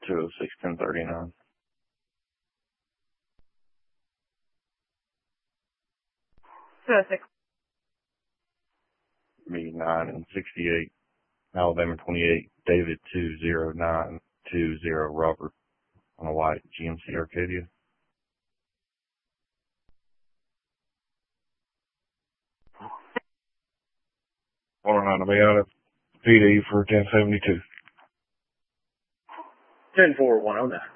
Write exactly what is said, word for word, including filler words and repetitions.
two oh six, ten thirty-nine. two oh six. Me nine and sixty-eight. Alabama twenty-eight. David two zero nine two zero. Robert on a white G M C Arcadia. one oh nine to be out of P D for ten seventy-two. ten four one oh nine.